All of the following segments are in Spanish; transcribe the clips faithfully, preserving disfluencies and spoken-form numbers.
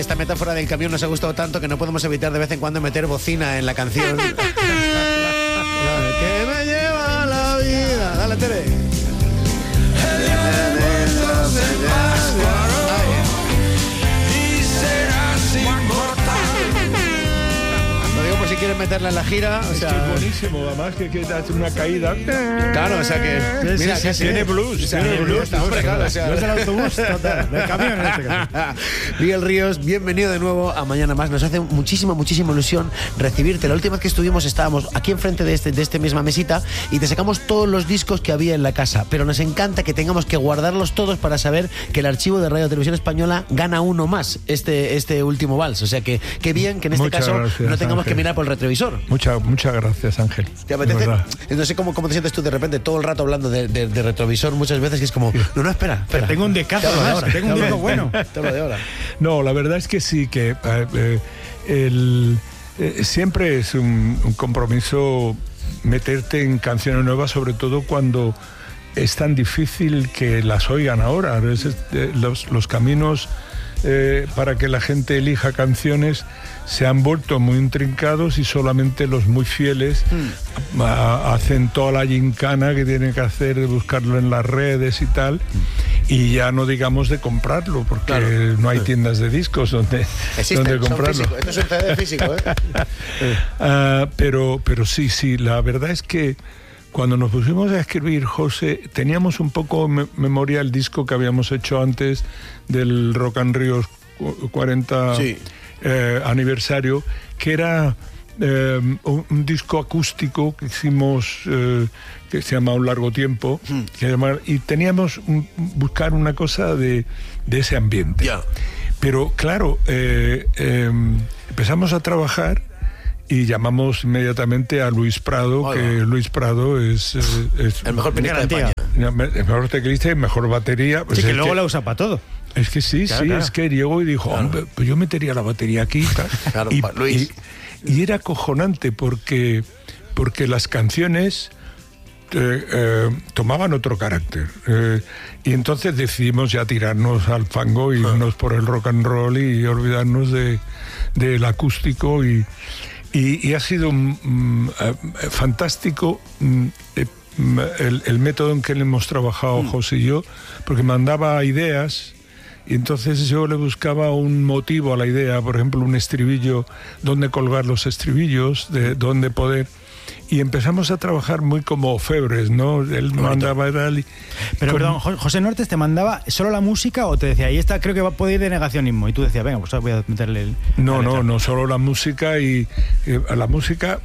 esta metáfora del camión nos ha gustado tanto que no podemos evitar de vez en cuando meter bocina en la canción. Que me lleva la vida. Dale, Tere. Si quieres meterla en la gira, o sea, es que es buenísimo, además que, que hace una caída. Claro, o sea que mira, sí, sí, que sí, tiene blues, o sea, tiene blues, está, hombre, claro, o sea, no es el autobús, total, del camión en este caso. Miguel Ríos, bienvenido de nuevo a Mañana Más. Nos hace muchísima, muchísima ilusión recibirte. La última vez que estuvimos estábamos aquí enfrente de este, de este misma mesita y te sacamos todos los discos que había en la casa, pero nos encanta que tengamos que guardarlos todos para saber que el archivo de Radio Televisión Española gana uno más este, este último vals. O sea que qué bien que en este Muchas caso gracias, no tengamos Ángel. que mirar por el retrovisor. Muchas, muchas gracias, Ángel. ¿Te apetece? No sé cómo, cómo te sientes tú de repente todo el rato hablando de, de, de retrovisor muchas veces, que es como, no, no, espera, espera. Tengo un descazo ahora, tengo un disco bueno. Te hablo de ahora. No, la verdad es que sí, que eh, eh, el, eh, siempre es un, un compromiso meterte en canciones nuevas, sobre todo cuando es tan difícil que las oigan ahora. Es, eh, los, los caminos eh, para que la gente elija canciones se han vuelto muy intrincados y solamente los muy fieles mm. a, hacen toda la gincana que tienen que hacer de buscarlo en las redes y tal, y ya no digamos de comprarlo, porque claro, no hay tiendas de discos donde, donde comprarlo. Esto es un C D físico, ¿eh? uh, pero, pero sí, sí, la verdad es que cuando nos pusimos a escribir, José, teníamos un poco me- memoria el disco que habíamos hecho antes del Rock and Ríos cuarenta sí. eh, aniversario, que era eh, un, un disco acústico que hicimos, eh, que se llama Un Largo Tiempo, hmm. que llama, y teníamos un, buscar una cosa de, de ese ambiente. Yeah. Pero claro, eh, eh, empezamos a trabajar y llamamos inmediatamente a Luis Prado, Hola. que Luis Prado es, es, es el mejor pianista de España. El mejor teclista y mejor batería. Pues sí, que luego que, la usa para todo. Es que sí, claro, sí, claro. es que llegó y dijo, claro. hombre, pues yo metería la batería aquí. Claro, y, Luis. Y, y era acojonante porque, porque las canciones eh, eh, tomaban otro carácter. Eh, y entonces decidimos ya tirarnos al fango y irnos ah. por el rock and roll y olvidarnos de, del acústico y... Y, y ha sido um, uh, fantástico um, eh, el, el método en que le hemos trabajado mm. José y yo, porque mandaba ideas y entonces yo le buscaba un motivo a la idea, por ejemplo, un estribillo, dónde colgar los estribillos, de dónde poder... Y empezamos a trabajar muy como febres, ¿no? Él Correcto. mandaba tal y... Pero con... perdón, José Nortes te mandaba solo la música o te decía, ahí está, creo que va, puede ir de negacionismo, y tú decías, venga, pues voy a meterle el... No, no, no, solo la música y eh, a la música,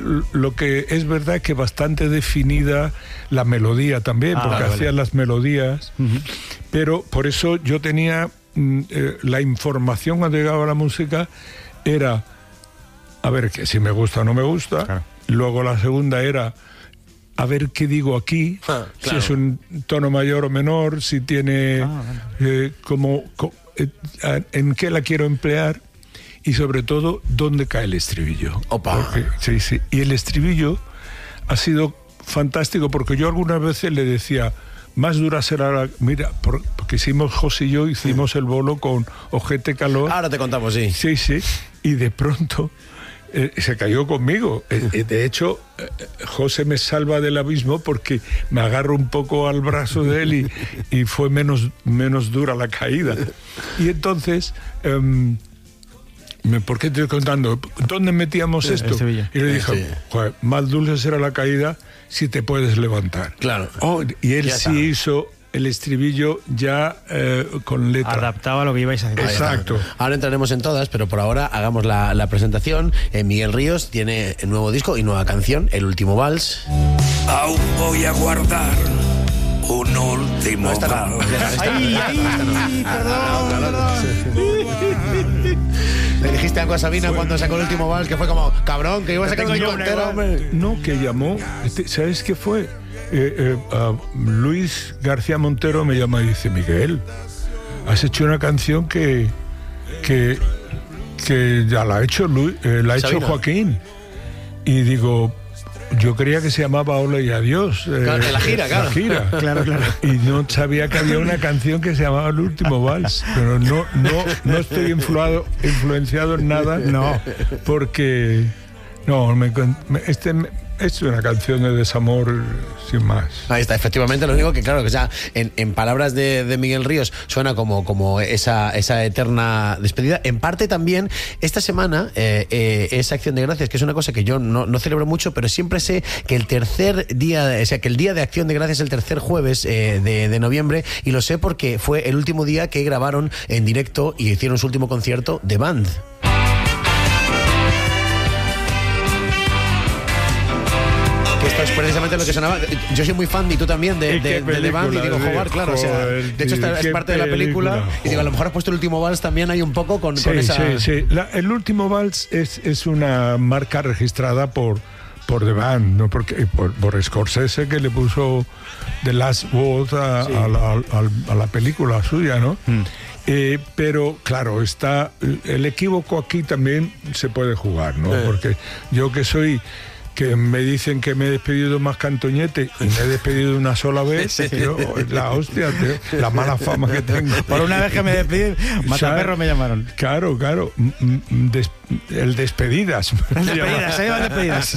lo que es verdad es que bastante definida la melodía también, ah, porque vale, hacían vale. las melodías, uh-huh. pero por eso yo tenía eh, la información cuando llegaba a la música era, a ver, que si me gusta o no me gusta... Claro. Luego la segunda era a ver qué digo aquí, ah, claro. si es un tono mayor o menor, si tiene ah, eh, como, co, eh, en qué la quiero emplear y sobre todo dónde cae el estribillo. Opa. Porque, sí, sí. Y el estribillo ha sido fantástico porque yo algunas veces le decía, más dura será la... Mira, por, porque hicimos, José y yo, hicimos el bolo con Ojete Calor. Ahora te contamos, sí. Sí, sí. Y de pronto... Eh, se cayó conmigo. Eh, de hecho, eh, José me salva del abismo porque me agarro un poco al brazo de él y, y fue menos, menos dura la caída. Y entonces, eh, me, ¿por qué te estoy contando? ¿Dónde metíamos sí, esto? Y le dije, sí. Joder, más dulce será la caída si te puedes levantar. Claro. Oh, y él ya sí está. hizo... el estribillo ya eh, con letra. Adaptaba a lo que ibais a hacer. Exacto. Ahora entraremos en todas, pero por ahora hagamos la, la presentación. Eh, Miguel Ríos tiene el nuevo disco y nueva canción, El Último Vals. Aún voy a guardar un último no, esta no. vals. ¡Ay, ay! Perdón, perdón. Le dijiste algo a Sabina fue... cuando sacó el último vals, que fue como, cabrón, que iba a sacar un disco entero, hombre. No, que llamó, ¿sabes qué fue? Eh, eh, uh, Luis García Montero me llama y dice, Miguel, has hecho una canción que que, que ya la ha hecho Luis, eh, la ha hecho Joaquín. Y digo, yo creía que se llamaba Hola y Adiós. Eh, Claro, en la gira, claro. La gira. Claro, claro. Y no sabía que había una canción que se llamaba El Último Vals, pero no, no, no estoy influado, influenciado en nada, No. porque no, me, me- este me- es una canción de desamor sin más. Ahí está, efectivamente, lo único que, claro, que ya en, en palabras de, de Miguel Ríos suena como, como esa, esa eterna despedida. En parte también, esta semana, eh, eh, esa acción de gracias, que es una cosa que yo no, no celebro mucho, pero siempre sé que el tercer día, o sea, que el día de acción de gracias es el tercer jueves eh, de, de noviembre, y lo sé porque fue el último día que grabaron en directo y hicieron su último concierto de Band. Que esto es precisamente lo que sonaba. Yo soy muy fan, y tú también, de, ¿Y qué de, de The Band, y digo, película? joder, claro, o sea, Joder, de hecho esta tío, es parte de la qué película, película, y digo, a lo mejor has puesto El Último Vals también hay un poco con, Sí, con esa... sí, sí. La- el Último Vals es, es una marca registrada por, por The Band, ¿no? Porque, por, por Scorsese, que le puso The Last Word a, Sí. a la, a- a la película suya, ¿no? Mm. Eh, pero claro, está el equívoco aquí también se puede jugar, ¿no? Eh. Porque yo que soy, que me dicen que me he despedido más que Antoñete y me he despedido una sola vez, tío, la hostia, tío, la mala fama que tengo. Por una vez que me despedí, mataperro me llamaron. Claro, claro, m- m- des- el despedidas. Despedidas, ahí van despedidas.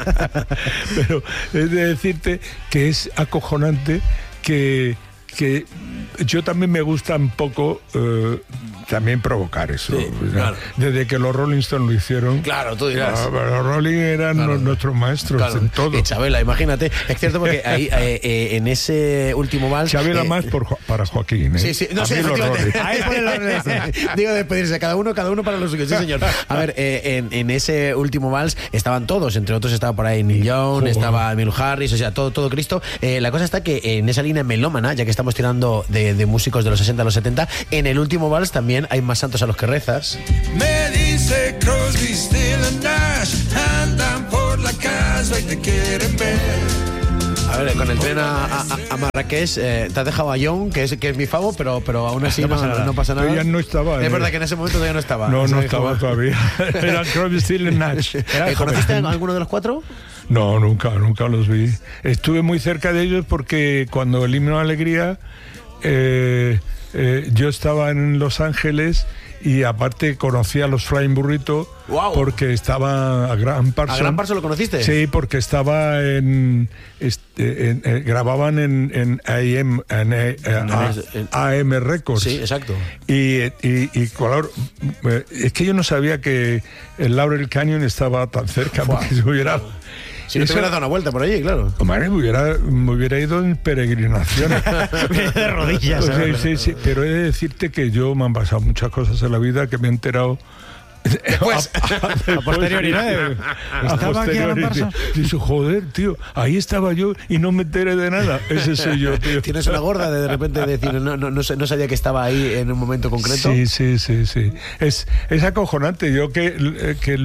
Pero es de decirte que es acojonante que, que yo también me gusta un poco eh, también provocar eso. Sí, ¿no? claro. Desde que los Rolling Stones lo hicieron. Claro, tú dirás. ah, pero los Rolling eran Claro. nu- nuestros maestros Claro, en todo. y Chabela, imagínate. Es cierto porque ahí, eh, eh, en ese último vals... Chabela eh, más por, Jo- para Joaquín. ¿eh? Sí, sí, no A sé, mí los efectivamente. Rolling. Ahí pone la orden. Digo, despedirse, cada uno, cada uno para lo suyo, sí señor. A ver, eh, en, en ese último vals estaban todos, entre otros estaba por ahí Neil Young, Joder. estaba Emil Harris, o sea, todo, todo Cristo. Eh, la cosa está que en esa línea melómana, ya que estamos tirando de, de músicos de los sesenta a los setenta, en el último vals también hay más santos a los que rezas. Me dice Crosby, Still Nash, andan por la casa y te quieren ver. A ver, con el tren a, a, a Marrakech, eh, te has dejado a Young, que es, que es mi favo, pero, pero aún así no, No pasa no- nada. no pasa nada. Pero ya no estaba, Es eh. verdad que en ese momento todavía no estaba. No, Se no dijo, estaba todavía. Era Crosby, Still and Nash. Era Eh, ¿Conociste joven. a alguno de los cuatro? No, nunca, nunca los vi. Estuve muy cerca de ellos porque cuando el Himno de Alegría, eh, eh, yo estaba en Los Ángeles y aparte conocí a los Flying Burrito. Guau. Porque estaba a Gran Parsons. ¿A Gran Parsons lo conociste? Sí, porque estaba en, este, en- eh, grababan en, en A M, en, eh, A- en- A M Records. Sí, exacto. Y, y, y color, eh, es que yo no sabía que el Laurel Canyon estaba tan cerca, porque si hubiera... Si no te eso- hubieras dado una vuelta por allí, claro. Hombre, me hubiera, me hubiera ido en peregrinación. De rodillas. O sea, sí, sí, pero he de decirte que yo me han pasado muchas cosas en la vida que me he enterado. Después. A posteriori, ¿no? A Estaba aquí Alan posteriori. Parsons. Dice, joder, tío, ahí estaba yo y no me enteré de nada. Ese soy yo, tío. Tienes una gorda de de repente decir, no, no, no, sé- no sabía que estaba ahí en un momento concreto. Sí, sí, sí, sí. Es, es acojonante. Yo que, eh, que,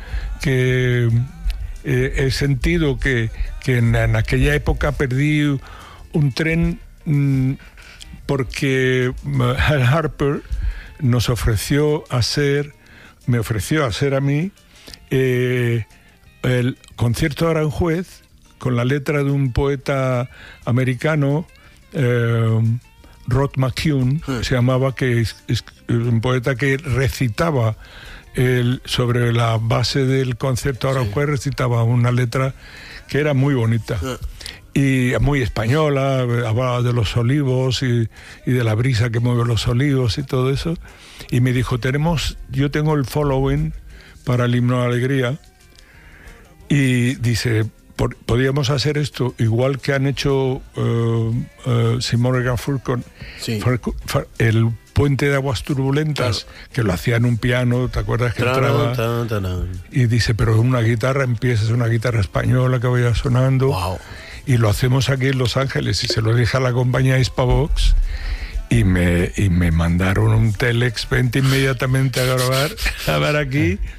que eh, he sentido que, que en, en aquella época perdí un tren mm, porque Al Harper nos ofreció hacer, me ofreció hacer a mí eh, el concierto de Aranjuez con la letra de un poeta americano, eh, Rod McKeown, se llamaba, que es, es un poeta que recitaba el, sobre la base del concierto de Aranjuez, recitaba una letra que era muy bonita. Y muy española, hablaba de los olivos y, y de la brisa que mueve los olivos y todo eso. Y me dijo, tenemos, yo tengo el following para el Himno de Alegría. Y dice, por- podríamos hacer esto igual que han hecho uh, uh, Simon y Garfunkel con Sí. Farcu- Far- el Puente de Aguas Turbulentas, que lo hacía en un piano, ¿te acuerdas que entraba? Tan, tan, tan. Y dice, pero una guitarra empieza, es una guitarra española que vaya sonando. Wow. Y lo hacemos aquí en Los Ángeles. Y se lo dije a la compañía Hispavox. Y me, y me mandaron un Telex veinte inmediatamente a grabar, a ver aquí.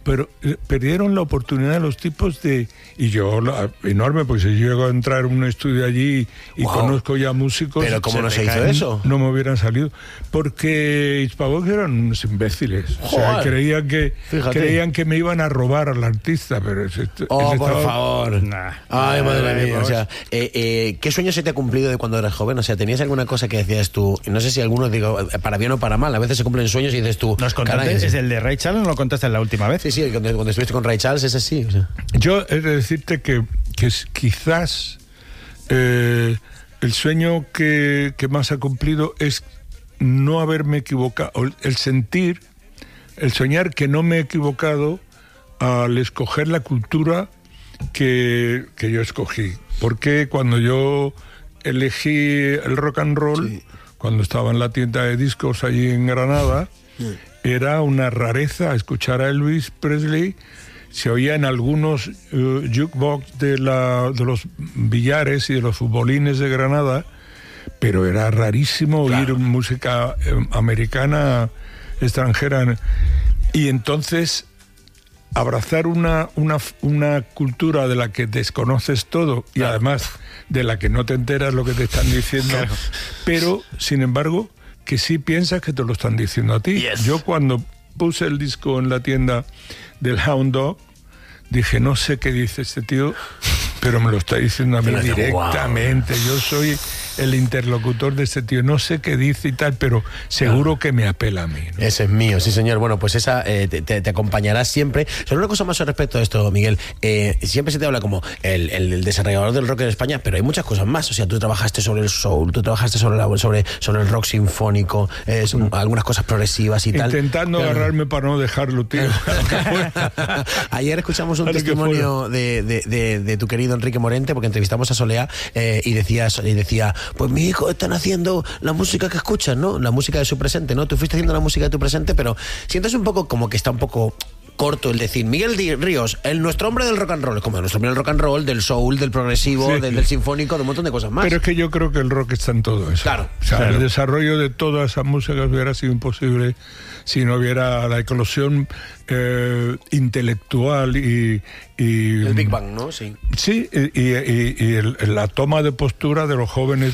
pero eh, perdieron la oportunidad los tipos de... Y yo, la, enorme, porque si yo llego a entrar en un estudio allí y Wow. conozco ya músicos... ¿Pero cómo no se hizo caen, eso? No me hubieran salido. Porque Hispavox eran unos imbéciles. O sea, Joder. creían que, Fíjate. creían que me iban a robar al artista, pero... Ese, Oh, ese por estaba- favor. Nah. Ay, madre Nah, mía. nah, O sea, eh, eh, ¿qué sueño se te ha cumplido de cuando eras joven? O sea, ¿tenías alguna cosa que decías tú? No sé si alguno, digo, para bien o para mal. A veces se cumplen sueños y dices tú... Nos contaste, caray, es el de Ray Charles, no lo contaste la última vez. Sí, sí, cuando, cuando estuviste con Ray Charles, ese sí. O sea. Yo he de decirte que, que es- quizás eh, el sueño que, que más ha cumplido es no haberme equivocado, el sentir, el soñar que no me he equivocado al escoger la cultura que, que yo escogí. Porque cuando yo elegí el rock and roll, Sí. cuando estaba en la tienda de discos allí en Granada, era una rareza escuchar a Elvis Presley. Se oía en algunos uh, jukebox de, la, de los billares y de los futbolines de Granada, pero era rarísimo oír música eh, americana extranjera. Y entonces abrazar una, una, una cultura de la que desconoces todo y además de la que no te enteras lo que te están diciendo, pero sin embargo que sí piensas que te lo están diciendo a ti. Yes. Yo cuando puse el disco en la tienda del Hound Dog, dije, no sé qué dice este tío, pero me lo está diciendo a mí Pero dice, directamente. Yo soy el interlocutor de este tío, no sé qué dice y tal, pero seguro que me apela a mí, ¿no? Ese es mío, sí señor. Bueno, pues esa eh, te, te- te acompañará siempre. Solo una cosa más al respecto de esto, Miguel. Eh, siempre se te habla como el, el- el desarrollador del rock en España, pero hay muchas cosas más. O sea, tú trabajaste sobre el soul, tú trabajaste sobre, la- sobre, sobre el rock sinfónico, eh, son algunas cosas progresivas y tal. Intentando Claro. agarrarme para no dejarlo, tío. Ayer escuchamos un Ahora que testimonio de, de- de- de tu querido Enrique Morente, porque entrevistamos a Soleá eh, y, decía, y decía, pues mi hijo están haciendo la música que escuchan, ¿no? La música de su presente, ¿no? Tú fuiste haciendo la música de tu presente, pero sientes un poco como que está un poco corto el decir, Miguel Di- Ríos, el nuestro hombre del rock and roll, es como nuestro hombre del rock and roll, del soul, del progresivo, Sí. del, del sinfónico, de un montón de cosas más. Pero es que yo creo que el rock está en todo eso. Claro, O sea, claro. el desarrollo de toda esa música hubiera sido imposible si no hubiera la eclosión eh, intelectual y, y... el Big Bang, ¿no? Sí. Sí, y, y- y el- la toma de postura de los jóvenes